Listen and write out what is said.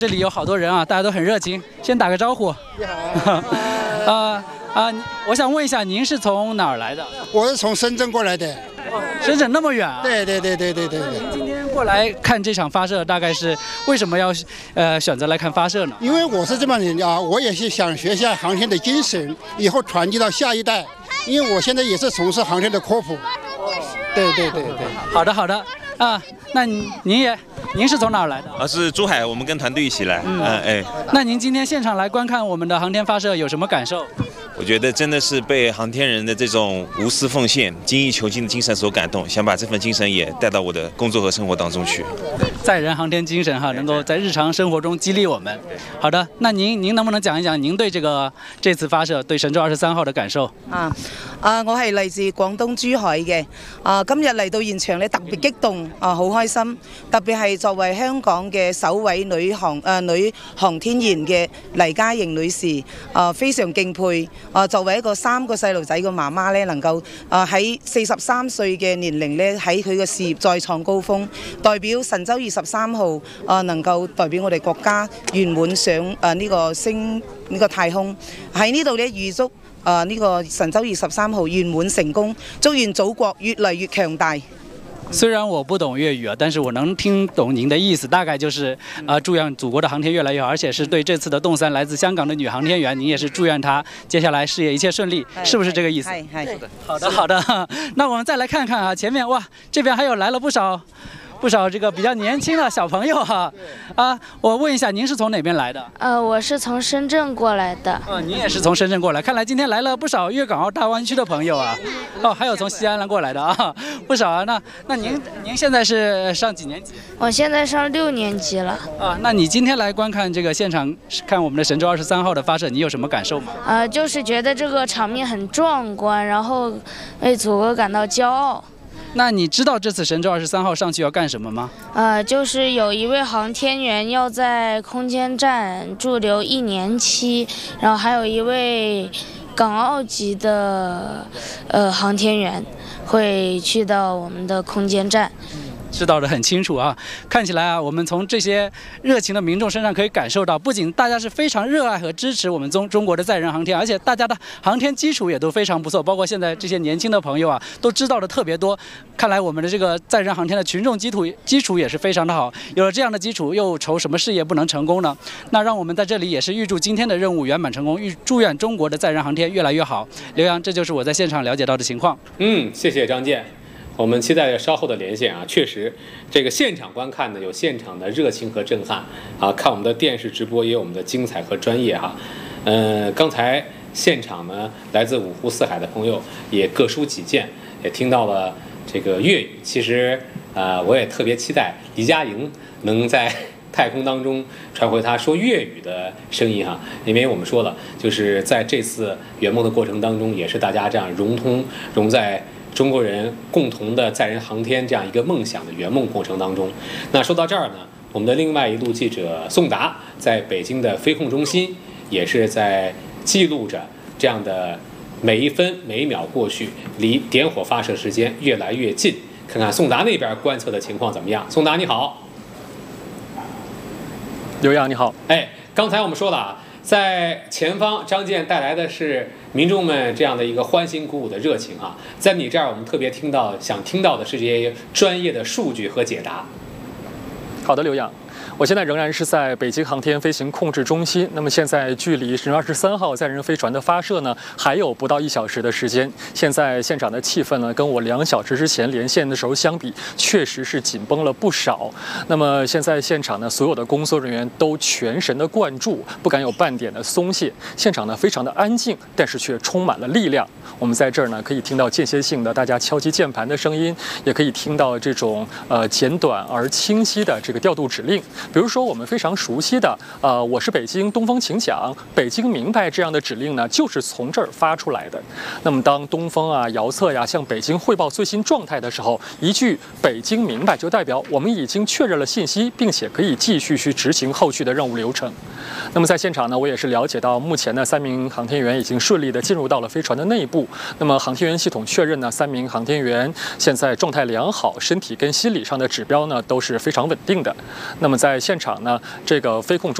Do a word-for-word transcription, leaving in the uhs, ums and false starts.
这里有好多人啊，大家都很热情。先打个招呼。你好。啊啊，我想问一下，您是从哪儿来的？ 我是从深圳过来的。 深圳那么远啊？ 对对对对对对。 您今天过来看这场发射，大概是为什么要呃选择来看发射呢？ 因为我是这么人啊，我也是想学一下航天的精神，以后传递到下一代。因为我现在也是从事航天的科普。对对对对。 好的好的啊，那您也您是从哪儿来的？ 啊，是珠海，我们跟团队一起来。嗯，哎。 那您今天现场来观看我们的航天发射有什么感受？ 我觉得真的是被航天人的这种无私奉献、精益求精的精神所感动，想把这份精神也带到我的工作和生活当中去。 载人航天精神哈，能够在日常生活中激励我们。好的，那您您能不能講一講您對這個這次發射對神舟二十三號的感受？ 啊啊，我係嚟自廣東珠海嘅。啊，今日嚟到現場咧，特別激動啊，好開心。特別係作為香港嘅首位女航誒、呃、女航天員嘅黎嘉瑩女士，啊非常敬佩。啊，作為一個三個細路仔嘅媽媽咧，能夠啊喺四十三歲嘅年齡咧，喺佢嘅事業再創高峰，代表神舟二十三號啊能夠代表我哋國家圓滿上誒呢個升呢個太空。喺呢度咧預祝啊呢個神舟二十三號圓滿成功，祝願祖國越嚟越強大。 虽然我不懂粤语啊，但是我能聽懂您的意思，大概就是啊、呃，祝願祖國的航天越來越好，而且是對這次的動三來自香港的女航天員，您也是祝願她接下來事業一切順利，是不是這個意思？ 係係。 好的好的，那我們再來看看啊，前面哇，這邊還有來了不少。不少這個比較年輕的小朋友哈，啊，我問一下，您是從哪邊來的？ 呃，我是從深圳過來的。 哦，您也是從深圳過來，看來今天來了不少粵港澳大灣區的朋友啊。哦，還有從西安來過來的啊，不少啊。那那您您現在是上幾年級？ 我現在上六年級了。 啊，那你今天來觀看這個現場，看我們的神舟二十三號的發射，你有什麼感受嗎？ 呃，就是覺得這個場面很壯觀，然後為祖國感到驕傲。 那你知道這次神舟二十三號上去要幹什麼嗎？ 呃，就是有一位航天員要在空間站駐留一年期，然後還有一位港澳級的呃航天員會去到我們的空間站。 知道得很清楚啊，看起來啊，我們從這些熱情的民眾身上可以感受到，不僅大家是非常熱愛和支持我們中中國的載人航天，而且大家的航天基礎也都非常不錯，包括現在這些年輕的朋友啊，都知道的特別多。看來我們的這個載人航天的群眾基礎基礎也是非常的好，有了這樣的基礎，又愁什麼事業不能成功呢？那讓我們在這裡也是預祝今天的任務圓滿成功，預祝願中國的載人航天越來越好。劉洋，這就是我在現場了解到的情況。 嗯，謝謝張健。我們期待稍後的連線啊，確實，這個現場觀看呢有現場的熱情和震撼啊，看我們的電視直播也有我們的精彩和專業哈。呃，剛才現場呢來自五湖四海的朋友也各抒己見，也聽到了這個粵語。其實啊、呃，我也特別期待黎嘉瑩能在太空當中傳回他說粵語的聲音哈，因為我們說了，就是在這次圓夢的過程當中，也是大家這樣融通融在中國人共同的載人航天這樣一個夢想的圓夢過程當中。那說到這兒呢，我們的另外一路記者宋達在北京的飛控中心也是在記錄着這樣的每一分每一秒過去，離點火發射時間越來越近。看看宋達那邊觀測的情況怎麼樣？宋達你好。 劉洋你好。 哎，剛才我們說了啊，在前方張健帶來的是民眾們這樣的一個歡欣鼓舞的熱情啊，在你這兒我們特別聽到想聽到的是這些專業的數據和解答。 好的，劉洋。我現在仍然是在北京航天飛行控制中心。那麼現在距離神舟二十三號載人飛船的發射呢，還有不到一小時的時間。現在現場的氣氛呢，跟我兩小時之前連線的時候相比，確實是緊繃了不少。那麼現在現場呢，所有的工作人員都全神的貫注，不敢有半點的鬆懈。現場呢非常的安靜，但是卻充滿了力量。我們在這兒呢可以聽到間歇性的大家敲擊鍵盤的聲音，也可以聽到這種呃簡短而清晰的這個調度指令。比如說我們非常熟悉的呃我是北京東風請講北京明白這樣的指令呢，就是從這兒發出來的。那麼當東風啊遙測呀向北京匯報最新狀態的時候，一句北京明白就代表我們已經確認了信息，並且可以繼續去執行後續的任務流程。 那么在现场呢，我也是了解到，目前呢，三名航天员已经顺利的进入到了飞船的内部。那么航天员系统确认呢，三名航天员现在状态良好，身体跟心理上的指标呢都是非常稳定的。那么在现场呢，这个飞控中